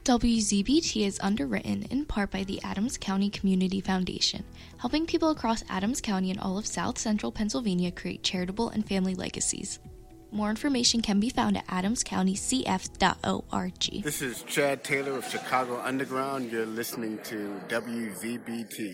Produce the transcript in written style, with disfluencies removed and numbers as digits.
WZBT is underwritten in part by the Adams County Community Foundation, helping people across Adams County and all of South Central Pennsylvania create charitable and family legacies. More information can be found at adamscountycf.org. This is Chad Taylor of Chicago Underground. You're listening to WZBT.